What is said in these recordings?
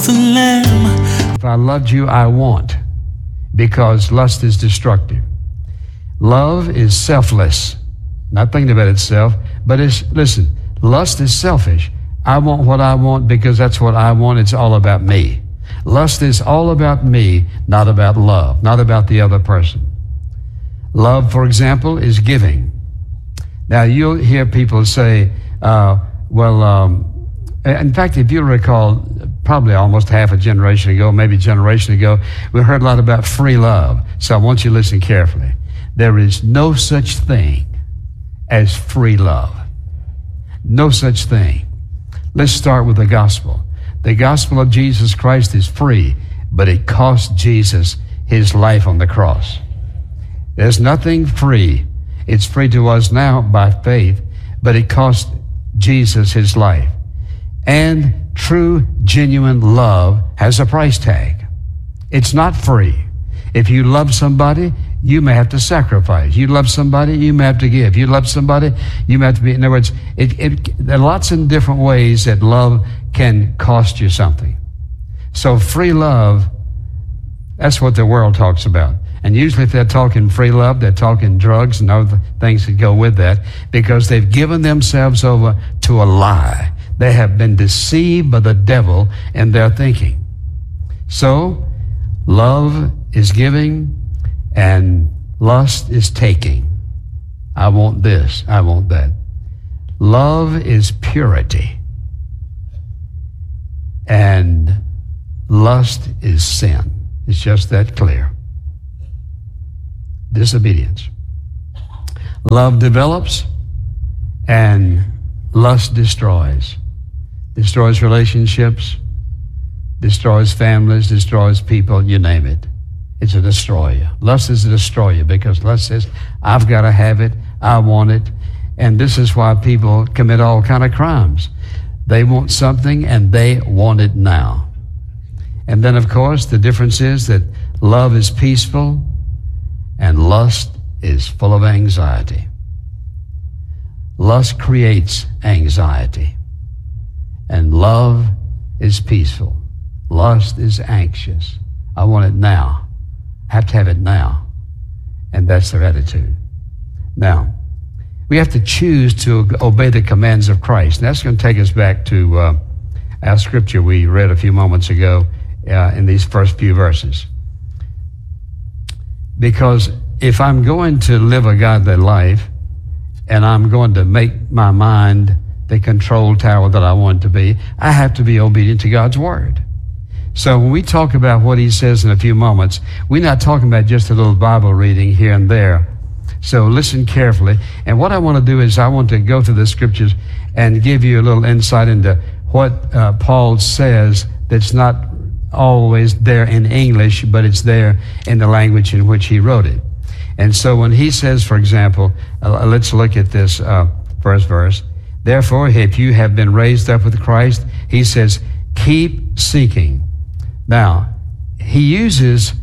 The Lamb. If I loved you, I won't, because lust is destructive. Love is selfless, not thinking about itself, but listen, lust is selfish. I want what I want because that's what I want. It's all about me. Lust is all about me, not about love, not about the other person. Love, for example, is giving. Now, you'll hear people say, in fact, if you recall, probably almost half a generation ago, maybe a generation ago, we heard a lot about free love. So I want you to listen carefully. There is no such thing as free love. No such thing. Let's start with the gospel. The gospel of Jesus Christ is free, but it cost Jesus his life on the cross. There's nothing free. It's free to us now by faith, but it cost Jesus his life. And true, genuine love has a price tag. It's not free. If you love somebody, you may have to sacrifice. You love somebody, you may have to give. You love somebody, you may have to be. In other words, there are lots of different ways that love can cost you something. So free love, that's what the world talks about. And usually if they're talking free love, they're talking drugs and other things that go with that, because they've given themselves over to a lie. They have been deceived by the devil in their thinking. So love is giving and lust is taking. I want this, I want that. Love is purity and lust is sin. It's just that clear. Disobedience. Love develops and lust destroys. Destroys relationships, destroys families, destroys people, you name it. It's a destroyer. Lust is a destroyer because lust says, I've got to have it, I want it. And this is why people commit all kind of crimes. They want something and they want it now. And then, of course, the difference is that love is peaceful and lust is full of anxiety. Lust creates anxiety. And love is peaceful. Lust is anxious. I want it now. I have to have it now. And that's their attitude. Now, we have to choose to obey the commands of Christ. And that's going to take us back to our scripture we read a few moments ago in these first few verses. Because if I'm going to live a godly life and I'm going to make my mind the control tower that I want it to be, I have to be obedient to God's word. So when we talk about what he says in a few moments, we're not talking about just a little Bible reading here and there. So listen carefully. And what I want to do is I want to go through the scriptures and give you a little insight into what Paul says that's not always there in English, but it's there in the language in which he wrote it. And so when he says, for example, let's look at this first verse. Therefore, if you have been raised up with Christ, he says, keep seeking. Now, he uses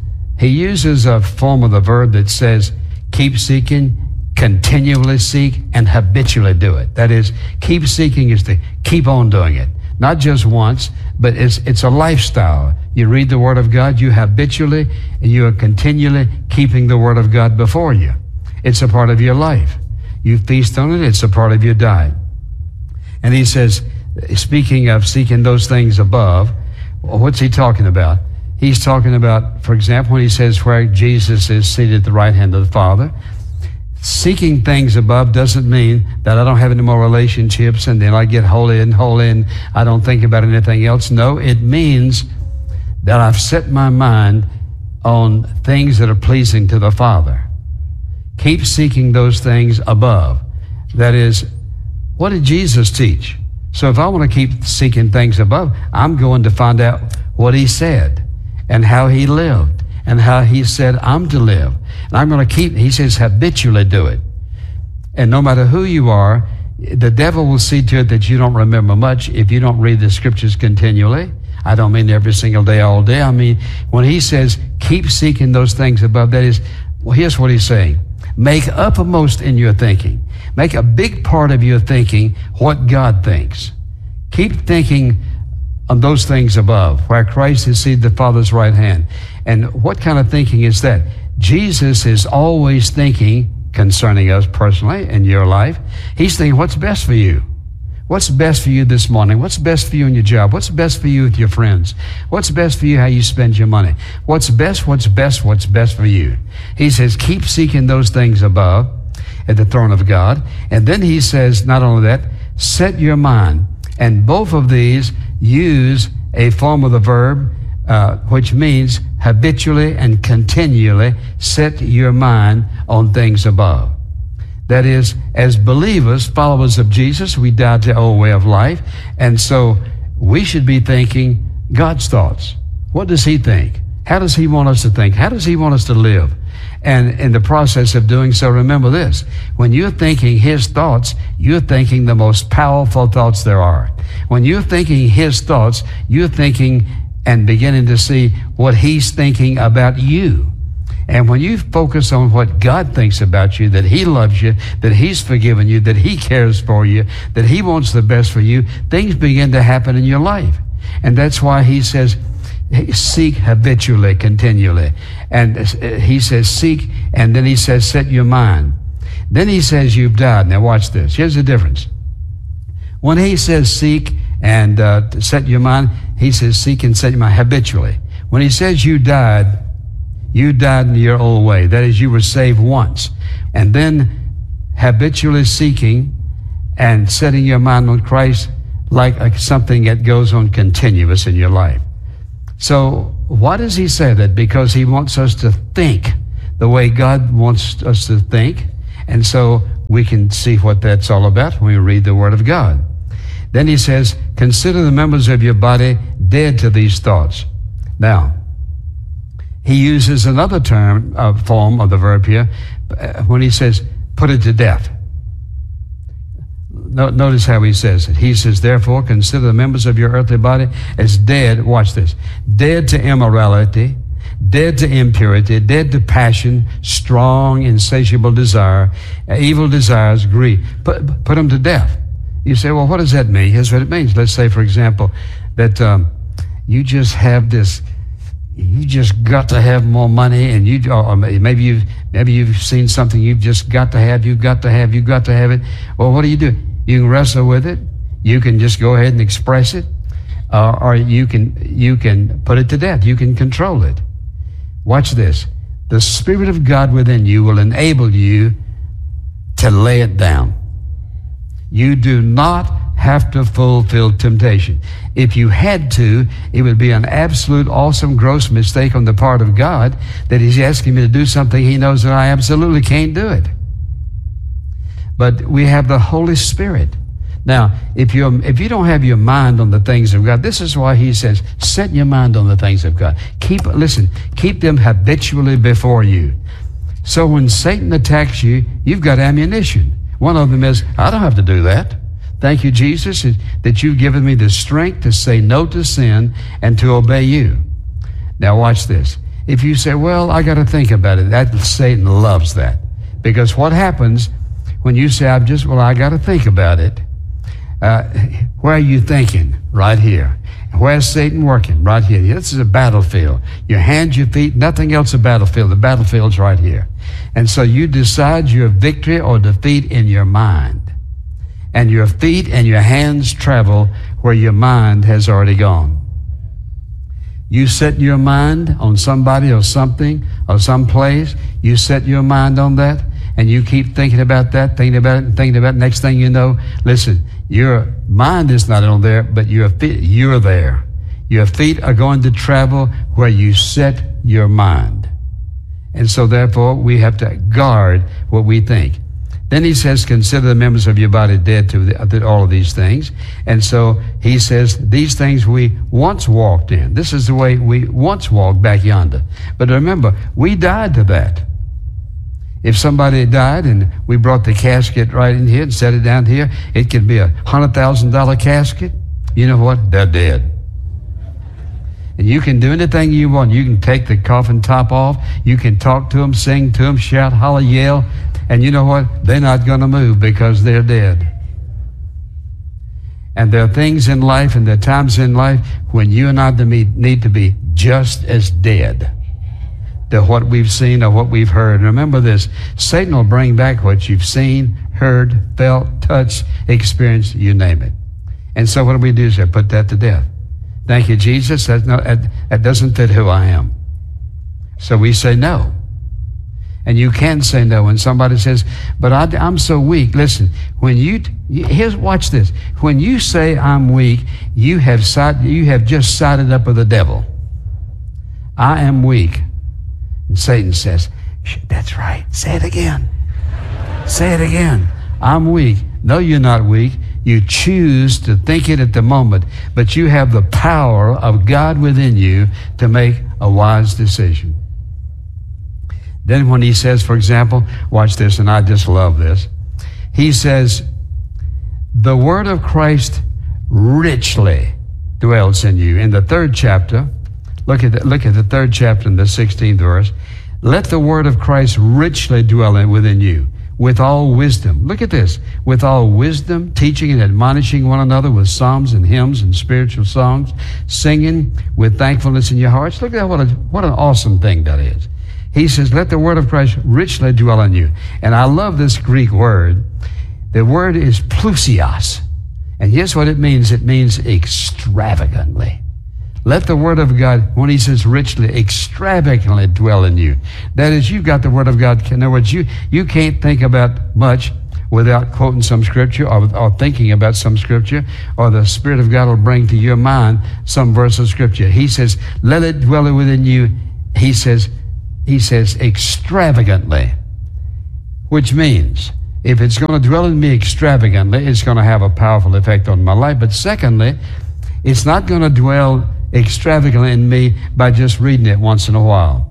a form of the verb that says, keep seeking, continually seek, and habitually do it. That is, keep seeking is to keep on doing it. Not just once, but it's a lifestyle. You read the Word of God, you habitually, and you are continually keeping the Word of God before you. It's a part of your life. You feast on it, it's a part of your diet. And he says, speaking of seeking those things above, what's he talking about? He's talking about, for example, when he says where Jesus is seated at the right hand of the Father, seeking things above doesn't mean that I don't have any more relationships and then I get holy and I don't think about anything else. No, it means that I've set my mind on things that are pleasing to the Father. Keep seeking those things above. That is, what did Jesus teach? So if I want to keep seeking things above, I'm going to find out what he said and how he lived and how he said I'm to live. And I'm going to keep, he says, habitually do it. And no matter who you are, the devil will see to it that you don't remember much if you don't read the scriptures continually. I don't mean every single day, all day. I mean, when he says, keep seeking those things above, that is, well, here's what he's saying. Make uppermost in your thinking. Make a big part of your thinking what God thinks. Keep thinking on those things above, where Christ is seated at the Father's right hand. And what kind of thinking is that? Jesus is always thinking concerning us personally in your life. He's thinking, what's best for you? What's best for you this morning? What's best for you in your job? What's best for you with your friends? What's best for you how you spend your money? What's best for you? He says, keep seeking those things above at the throne of God. And then he says, not only that, set your mind. And both of these use a form of the verb, which means habitually and continually set your mind on things above. That is, as believers, followers of Jesus, we died to the old way of life. And so we should be thinking God's thoughts. What does he think? How does he want us to think? How does he want us to live? And in the process of doing so, remember this. When you're thinking his thoughts, you're thinking the most powerful thoughts there are. When you're thinking his thoughts, you're thinking and beginning to see what he's thinking about you. And when you focus on what God thinks about you, that he loves you, that he's forgiven you, that he cares for you, that he wants the best for you, things begin to happen in your life. And that's why he says, seek habitually, continually. And he says, seek, and then he says, set your mind. Then he says, you've died. Now watch this. Here's the difference. When he says seek and set your mind, he says seek and set your mind habitually. When he says you died in your old way. That is, you were saved once. And then habitually seeking and setting your mind on Christ like something that goes on continuous in your life. So why does he say that? Because he wants us to think the way God wants us to think. And so we can see what that's all about when we read the Word of God. Then he says, consider the members of your body dead to these thoughts. Now, he uses another form of the verb here when he says, put it to death. Notice how he says it. He says, therefore, consider the members of your earthly body as dead, watch this, dead to immorality, dead to impurity, dead to passion, strong, insatiable desire, evil desires, greed. Put them to death. You say, well, what does that mean? Here's what it means. Let's say, for example, that you just have this, you just got to have more money, and or maybe you've seen something you've just got to have, you've got to have it. Well, what do? You can wrestle with it. You can just go ahead and express it, or you can put it to death. You can control it. Watch this. The Spirit of God within you will enable you to lay it down. You do not have to fulfill temptation. If you had to, it would be an absolute, awesome, gross mistake on the part of God that he's asking me to do something he knows that I absolutely can't do it. But we have the Holy Spirit. Now, if you don't have your mind on the things of God, this is why he says, set your mind on the things of God. Keep them habitually before you. So when Satan attacks you, you've got ammunition. One of them is, I don't have to do that. Thank you, Jesus, that you've given me the strength to say no to sin and to obey you. Now watch this. If you say, well, I got to think about it, that Satan loves that. Because what happens when you say, I got to think about it, where are you thinking? Right here. Where's Satan working? Right here. This is a battlefield. Your hands, your feet, nothing else a battlefield. The battlefield's right here. And so you decide your victory or defeat in your mind. And your feet and your hands travel where your mind has already gone. You set your mind on somebody or something or someplace. You set your mind on that, and you keep thinking about that, thinking about it, and thinking about it. Next thing you know, listen, your mind is not on there, but your feet, you're there. Your feet are going to travel where you set your mind. And so therefore, we have to guard what we think. Then he says, consider the members of your body dead to all of these things. And so he says, these things we once walked in. This is the way we once walked back yonder. But remember, we died to that. If somebody died and we brought the casket right in here and set it down here, it could be $100,000 casket. You know what? They're dead. And you can do anything you want. You can take the coffin top off. You can talk to them, sing to them, shout, holler, yell. And you know what? They're not going to move because they're dead. And there are things in life and there are times in life when you and I need to be just as dead to what we've seen or what we've heard. Remember this, Satan will bring back what you've seen, heard, felt, touched, experienced, you name it. And so what do we do? Say, put that to death. Thank you, Jesus. That doesn't fit who I am. So we say no. And you can say no when somebody says, but I'm so weak. Listen, watch this. When you say I'm weak, you have just sided up with the devil. I am weak. And Satan says, that's right. Say it again. Say it again. I'm weak. No, you're not weak. You choose to think it at the moment, but you have the power of God within you to make a wise decision. Then when he says, for example, watch this, and I just love this. He says, the word of Christ richly dwells in you. In the 3rd chapter, look at the 3rd chapter in the 16th verse. Let the word of Christ richly dwell within you, with all wisdom. Look at this. With all wisdom, teaching and admonishing one another with psalms and hymns and spiritual songs, singing with thankfulness in your hearts. Look at that. What an awesome thing that is. He says, let the word of Christ richly dwell in you. And I love this Greek word. The word is plusios. And here's what it means. It means extravagantly. Let the word of God, when he says richly, extravagantly dwell in you. That is, you've got the word of God. In other words, you can't think about much without quoting some scripture or thinking about some scripture, or the Spirit of God will bring to your mind some verse of scripture. He says, let it dwell within you. He says extravagantly, which means if it's going to dwell in me extravagantly, it's going to have a powerful effect on my life. But secondly, it's not going to dwell extravagantly in me by just reading it once in a while.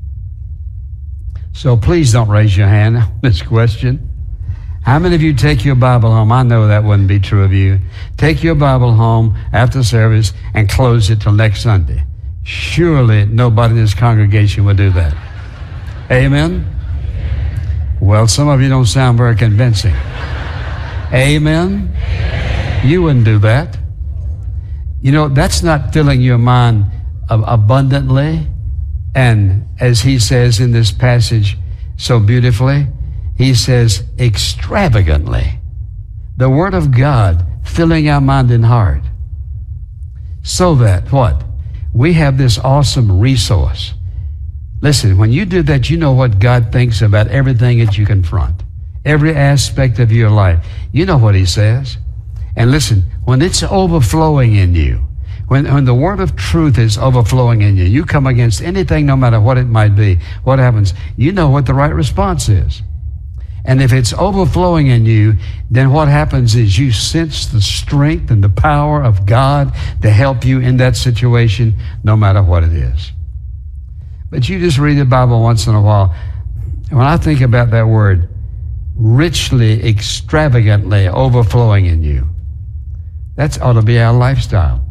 So please don't raise your hand on this question. How many of you take your Bible home? I know that wouldn't be true of you. Take your Bible home after service and close it till next Sunday. Surely nobody in this congregation would do that. Amen? Well, some of you don't sound very convincing. Amen? You wouldn't do that. You know, that's not filling your mind abundantly. And as he says in this passage so beautifully, he says extravagantly. The Word of God filling our mind and heart. So that, what? We have this awesome resource. Listen, when you do that, you know what God thinks about everything that you confront. Every aspect of your life. You know what he says. And listen, when it's overflowing in you, when the word of truth is overflowing in you, you come against anything, no matter what it might be, what happens? You know what the right response is. And if it's overflowing in you, then what happens is you sense the strength and the power of God to help you in that situation, no matter what it is. But you just read the Bible once in a while. When I think about that word, richly, extravagantly overflowing in you, that ought to be our lifestyle.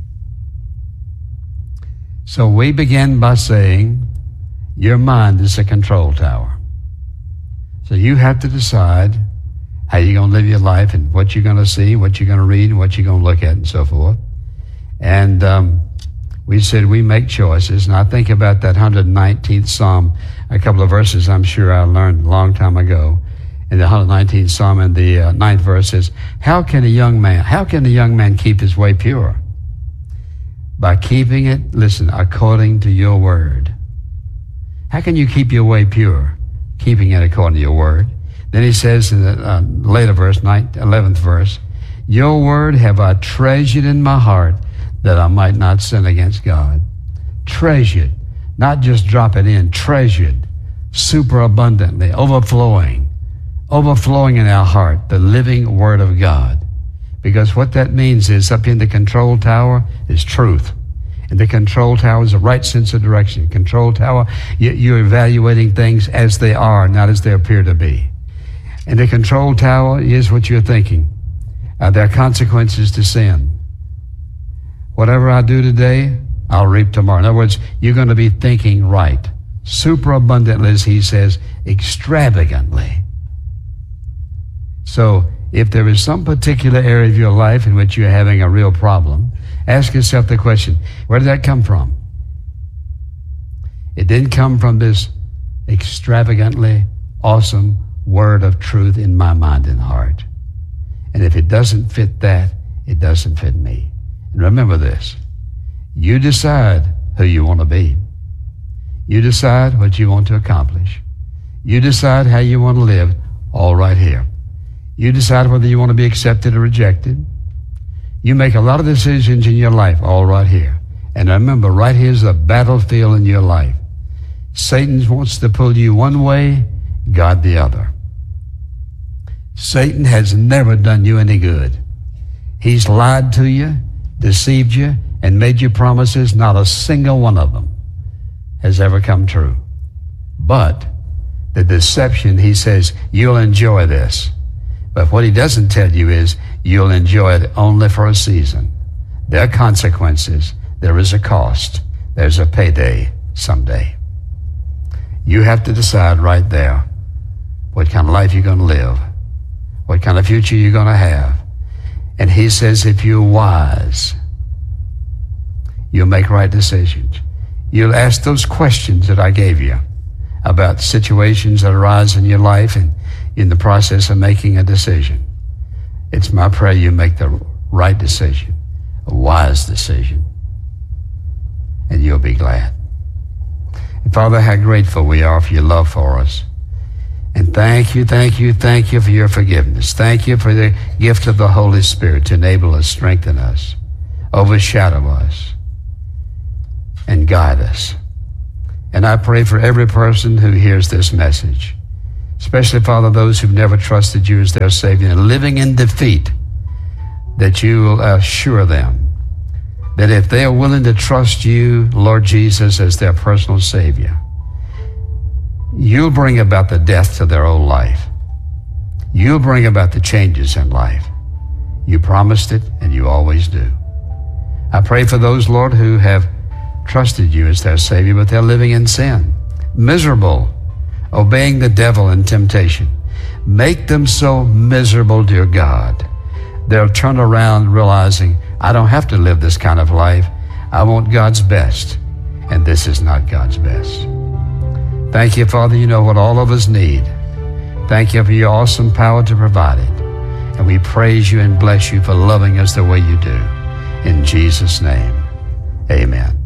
So we begin by saying, your mind is a control tower. So you have to decide how you're going to live your life and what you're going to see, what you're going to read, and what you're going to look at, and so forth. And we said we make choices. And I think about that 119th Psalm, a couple of verses I'm sure I learned a long time ago. In the 119th Psalm, in the 9th verse says, how can a young man keep his way pure? By keeping it, listen, according to your word. How can you keep your way pure? Keeping it according to your word. Then he says in the later verse, 11th verse, your word have I treasured in my heart that I might not sin against God. Treasured, not just drop it in, treasured, super abundantly, overflowing in our heart, the living word of God. Because what that means is up in the control tower is truth. And the control tower is the right sense of direction. Control tower, you're evaluating things as they are, not as they appear to be. And the control tower is what you're thinking. There are consequences to sin. Whatever I do today, I'll reap tomorrow. In other words, you're going to be thinking right. Superabundantly, as he says, extravagantly. So if there is some particular area of your life in which you're having a real problem, ask yourself the question, where did that come from? It didn't come from this extravagantly awesome word of truth in my mind and heart. And if it doesn't fit that, it doesn't fit me. And remember this, you decide who you want to be. You decide what you want to accomplish. You decide how you want to live, all right here. You decide whether you want to be accepted or rejected. You make a lot of decisions in your life, all right here. And remember, right here is the battlefield in your life. Satan wants to pull you one way, God the other. Satan has never done you any good. He's lied to you, deceived you, and made you promises. Not a single one of them has ever come true. But the deception, he says, you'll enjoy this. But what he doesn't tell you is you'll enjoy it only for a season. There are consequences. There is a cost. There's a payday someday. You have to decide right there what kind of life you're going to live, what kind of future you're going to have. And he says if you're wise, you'll make right decisions. You'll ask those questions that I gave you about situations that arise in your life and in the process of making a decision. It's my prayer you make the right decision, a wise decision, and you'll be glad. And Father, how grateful we are for your love for us. And thank you for your forgiveness. Thank you for the gift of the Holy Spirit to enable us, strengthen us, overshadow us, and guide us. And I pray for every person who hears this message, especially, Father, those who've never trusted you as their Savior and living in defeat, that you will assure them that if they are willing to trust you, Lord Jesus, as their personal Savior, you'll bring about the death to their old life. You'll bring about the changes in life. You promised it, and you always do. I pray for those, Lord, who have trusted you as their Savior, but they're living in sin, miserable, obeying the devil in temptation. Make them so miserable, dear God, they'll turn around realizing, I don't have to live this kind of life. I want God's best, and this is not God's best. Thank you, Father, you know what all of us need. Thank you for your awesome power to provide it. And we praise you and bless you for loving us the way you do. In Jesus' name, amen.